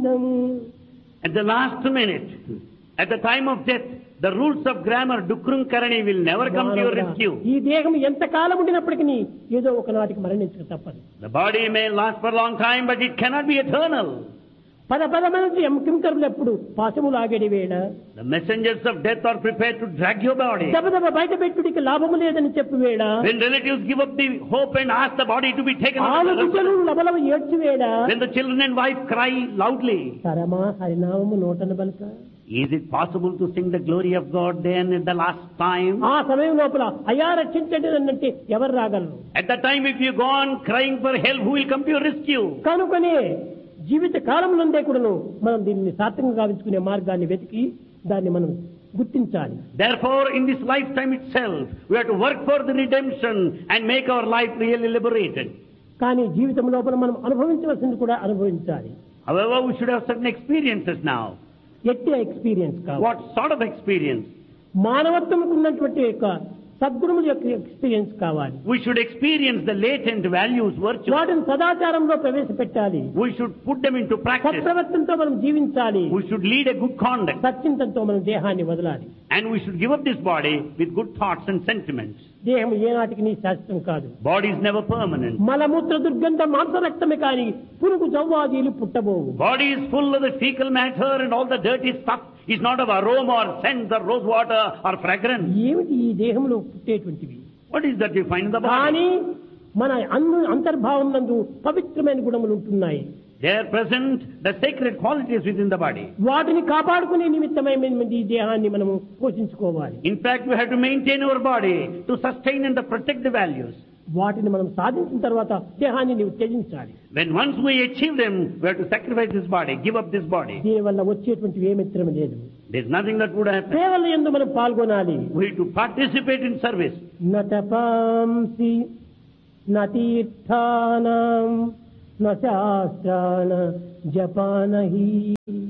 భిన్నం. At the last minute, at the time of death, the rules of grammar, Dukrum Karani, will never come to your rescue. ఈ దేహం ఎంత కాలం ఉండినప్పటికీ ఏదో ఒకనాటికి మరణించక తప్పదు. The body may last for a long time, but it cannot be eternal. పదపదమంది కింకరులు ఎప్పుడు పాశములు ఆగడి వేళ The messengers of death are prepared to drag your body. దబదబ బయట పెట్టుడికి లాభము లేదని చెప్పి వేళ When relatives give up the hope and ask the body to be taken ఆలు out, బిడ్డలు లబలవ ఏడ్చి వేళ when the children and wife cry loudly, తరమా హరినామము నోటన బలక. is it possible to sing the glory of God then at the last time? ఆ సమయం లోపల అయ్యా రక్షించండి అంటే ఎవరు రాగలరు? At that time, if you go on crying for help, who will come to your rescue? కనుకనే జీవిత కాలం నుండే కూడాను మనం దీన్ని సార్థకంగా గావించుకునే మార్గాన్ని వెతికి దాన్ని మనం గుర్తించాలి. Therefore, in this lifetime itself, we have to work for the redemption and make our life really liberated. కానీ జీవితం లోపల మనం అనుభవించవలసింది కూడా అనుభవించాలి. However, we should have certain experiences now. ఎట్టి ఎక్స్పీరియన్స్ కావాలి. What sort of experience? మానవత్వంకు ఉన్నటువంటి యొక్క సద్గుణముల యొక్క ఎక్స్పీరియన్స్ కావాలి. We should experience the latent values, virtues. వాటిని సదాచారంలో ప్రవేశపెట్టాలి. We should put them into practice. సత్ప్రవర్తనతో మనం జీవించాలి. We should lead a good conduct. సత్చింతనతో మనం దేహాన్ని వదలాలి. And we should give up this body with good thoughts and sentiments. దేహం ఏనాటికి నీ శాశ్వతం కాదు. Body is never permanent. మలమూత్ర దుర్గంధ మాంస రక్తమే కాని పురుగు జవ్వాదీలు పుట్టబోవు. Body is full of the fecal matter and all the dirty stuff is not of aroma or scent or rose water or fragrance. ఏమిటి ఈ దేహంలో పుట్టేటువంటివి? What is that you find in the body? కానీ మన అంతర్భావం నందు పవిత్రమైన గుణములు ఉంటున్నాయి. They are present, the sacred qualities within the body. వాటిని కాపాడుకునే నిమిత్తమై ఈ దేహాన్ని మనము పోషించుకోవాలి. In fact, we have to maintain our body to sustain and to protect the values. వాటిని మనం సాధించిన తర్వాత దేహాన్ని నీవు త్యజించాలి. When once we achieve them, we have to sacrifice this body, give up this body. దీనివల్ల వచ్చేటువంటి ఏ మిత్రము లేదు. There is nothing that would happen. సేవల యందు మనం పాల్గొనాలి. We have to participate in service. నతపాంసి నతీర్థానాం నశాస్త్రాన జపానహి.